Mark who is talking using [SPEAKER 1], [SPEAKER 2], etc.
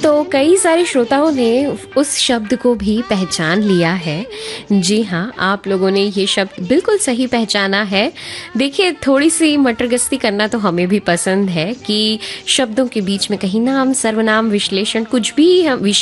[SPEAKER 1] तो कई सारे श्रोताओं ने उस शब्द को भी पहचान लिया है। जी हाँ, आप लोगों ने ये शब्द बिल्कुल सही पहचाना है। देखिए, थोड़ी सी मटरगश्ती करना तो हमें भी पसंद है कि शब्दों के बीच में कहीं नाम, सर्वनाम, विश्लेषण कुछ भी हम